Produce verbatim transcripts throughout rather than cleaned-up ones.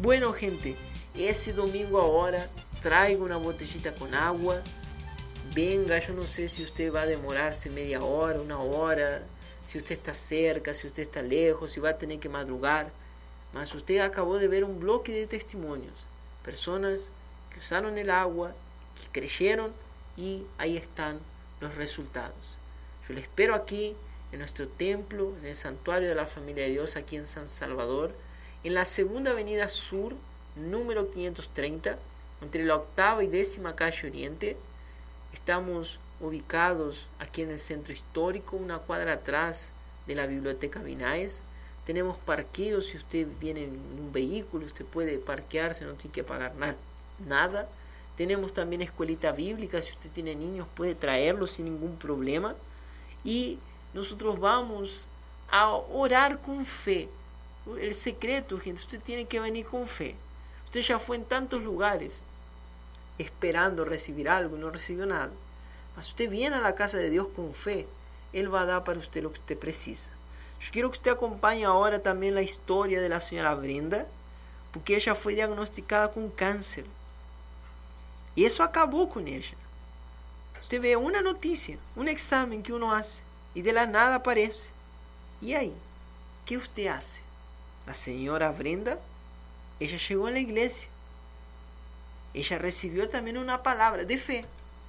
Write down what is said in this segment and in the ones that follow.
Bueno, gente, ese domingo ahora traigo una botellita con agua. Venga, yo no sé si usted va a demorarse media hora, una hora, si usted está cerca, si usted está lejos, si va a tener que madrugar. Mas usted acabó de ver un bloque de testimonios. Personas que usaron el agua, que creyeron, y ahí están los resultados. Yo le espero aquí en nuestro templo, en el Santuario de la Familia de Dios, aquí en San Salvador, en la segunda avenida sur, número quinientos treinta, entre la octava y décima calle Oriente. Estamos ubicados aquí en el centro histórico, una cuadra atrás de la Biblioteca Vinaes. Tenemos parqueo, si usted viene en un vehículo, usted puede parquearse, no tiene que pagar na- nada. Tenemos también escuelita bíblica, si usted tiene niños puede traerlos sin ningún problema. Y nosotros vamos a orar con fe. El secreto, gente, usted tiene que venir con fe. Usted ya fue en tantos lugares esperando recibir algo y no recibió nada. Mas usted viene a la casa de Dios con fe, Él va a dar para usted lo que usted precisa. Yo quiero que usted acompañe ahora también la historia de la señora Brenda, porque ella fue diagnosticada con cáncer. Y eso acabó con ella. Usted ve una noticia, un examen que uno hace, y de la nada aparece. ¿Y ahí? ¿Qué usted hace? La señora Brenda, ella llegó a la iglesia. Ella recibió también una palabra de fe.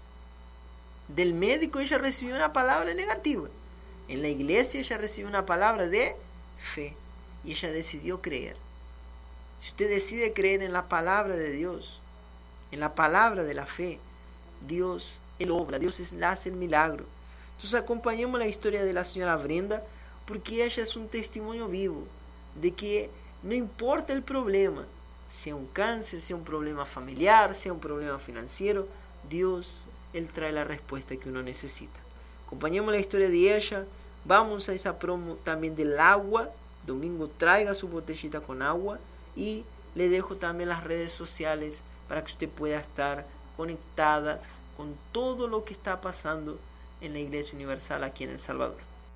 Del médico ella recibió una palabra negativa. En la iglesia ella recibió una palabra de fe. Y ella decidió creer. Si usted decide creer en la palabra de Dios, en la palabra de la fe, Dios, Él obra, Dios hace el milagro. Entonces acompañemos la historia de la señora Brenda, porque ella es un testimonio vivo de que no importa el problema, sea un cáncer, sea un problema familiar, sea un problema financiero, Dios, Él trae la respuesta que uno necesita. Acompañemos la historia de ella. Vamos a esa promo también del agua. Domingo traiga su botellita con agua. Y le dejo también las redes sociales para que usted pueda estar conectada con todo lo que está pasando en la Iglesia Universal aquí en El Salvador.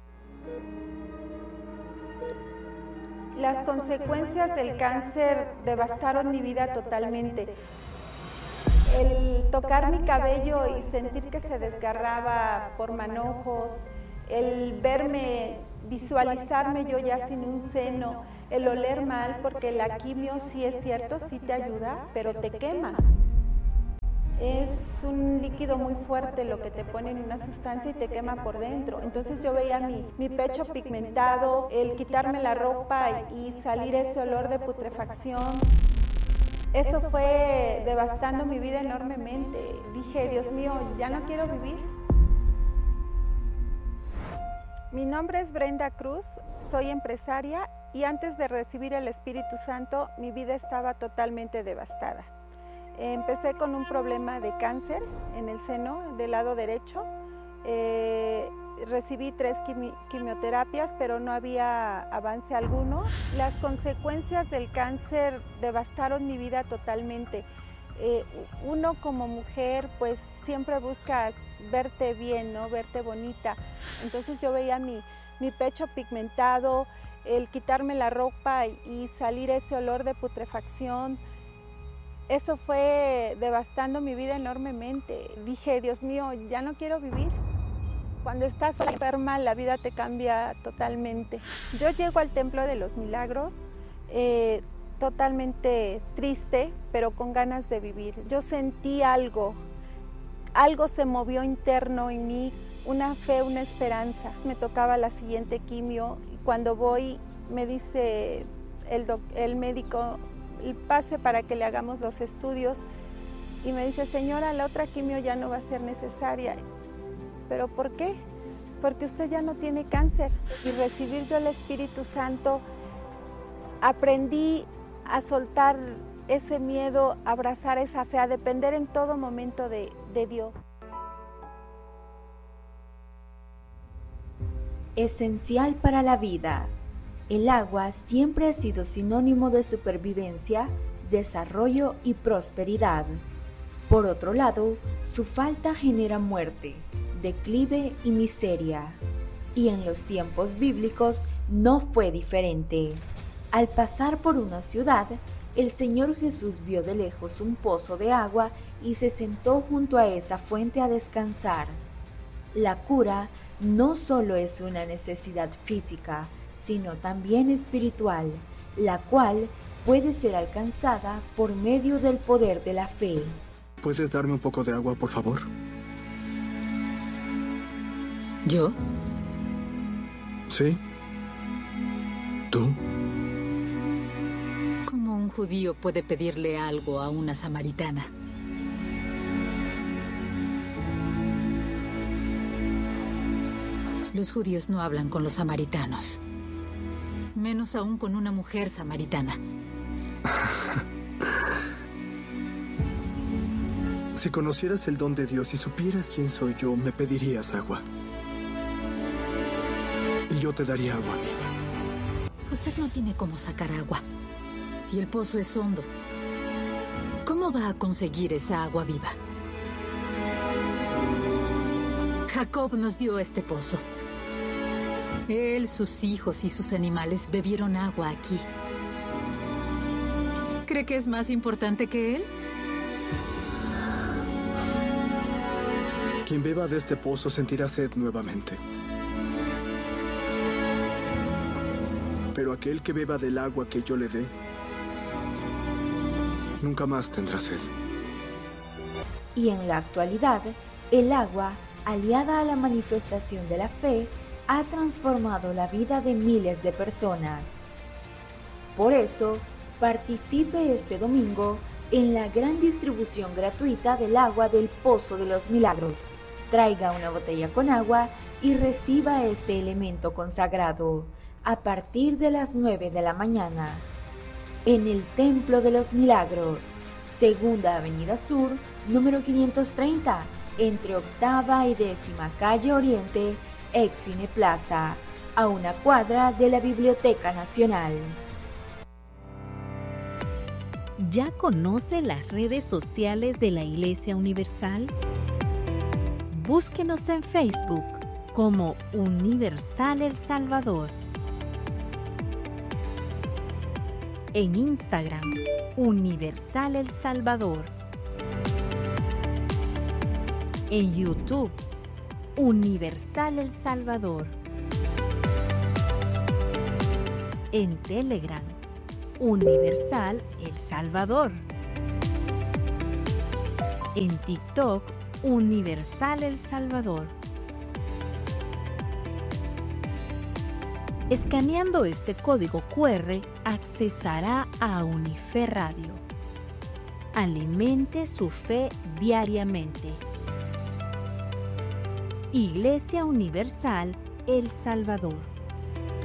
Las consecuencias del cáncer devastaron mi vida totalmente. El tocar mi cabello y sentir que se desgarraba por manojos, el verme, visualizarme yo ya sin un seno, el oler mal, porque la quimio sí es cierto, sí te ayuda, pero te quema. Es un líquido muy fuerte lo que te ponen en una sustancia y te quema por dentro. Entonces yo veía mi, mi pecho pigmentado, el quitarme la ropa y salir ese olor de putrefacción. Eso fue devastando mi vida enormemente. Dije, Dios mío, ya no quiero vivir. Mi nombre es Brenda Cruz, soy empresaria y antes de recibir el Espíritu Santo mi vida estaba totalmente devastada. Empecé con un problema de cáncer en el seno del lado derecho. Eh, recibí tres quimi- quimioterapias, pero no había avance alguno. Las consecuencias del cáncer devastaron mi vida totalmente. Eh, uno como mujer, pues siempre buscas verte bien, ¿no? Verte bonita. Entonces yo veía mi, mi pecho pigmentado, el quitarme la ropa y, y salir ese olor de putrefacción. Eso fue devastando mi vida enormemente. Dije, Dios mío, ya no quiero vivir. Cuando estás enferma, la vida te cambia totalmente. Yo llego al Templo de los Milagros eh, totalmente triste, pero con ganas de vivir. Yo sentí algo, algo se movió interno en mí, una fe, una esperanza. Me tocaba la siguiente quimio y cuando voy me dice el, doc, el médico, pase para que le hagamos los estudios y me dice, señora, la otra quimio ya no va a ser necesaria. ¿Pero por qué? Porque usted ya no tiene cáncer. Y recibir yo el Espíritu Santo, aprendí a soltar ese miedo, a abrazar esa fe, a depender en todo momento de, de Dios. Esencial para la vida. El agua siempre ha sido sinónimo de supervivencia, desarrollo y prosperidad. Por otro lado, su falta genera muerte, declive y miseria. Y en los tiempos bíblicos no fue diferente. Al pasar por una ciudad, el Señor Jesús vio de lejos un pozo de agua y se sentó junto a esa fuente a descansar. La cura no solo es una necesidad física, sino también espiritual, la cual puede ser alcanzada por medio del poder de la fe. ¿Puedes darme un poco de agua, por favor? ¿Yo? ¿Sí? ¿Tú? ¿Cómo un judío puede pedirle algo a una samaritana? Los judíos no hablan con los samaritanos, menos aún con una mujer samaritana. Si conocieras el don de Dios y supieras quién soy yo, me pedirías agua. Y yo te daría agua viva. Usted no tiene cómo sacar agua. Y el pozo es hondo. ¿Cómo va a conseguir esa agua viva? Jacob nos dio este pozo. Él, sus hijos y sus animales bebieron agua aquí. ¿Cree que es más importante que él? Quien beba de este pozo sentirá sed nuevamente. Pero aquel que beba del agua que yo le dé, nunca más tendrá sed. Y en la actualidad, el agua, aliada a la manifestación de la fe, ha transformado la vida de miles de personas. Por eso, participe este domingo en la gran distribución gratuita del agua del Pozo de los Milagros. Traiga una botella con agua y reciba este elemento consagrado a partir de las nueve de la mañana en el Templo de los Milagros, Segunda Avenida Sur, número quinientos treinta, entre Octava y Décima Calle Oriente, ex Cine Plaza, a una cuadra de la Biblioteca Nacional. ¿Ya conoce las redes sociales de la Iglesia Universal? Búsquenos en Facebook como Universal El Salvador. En Instagram, Universal El Salvador. En YouTube, Universal El Salvador. En Telegram, Universal El Salvador. En TikTok, Universal El Salvador. Escaneando este código cu erre, accesará a Unife Radio. Alimente su fe diariamente. Iglesia Universal El Salvador.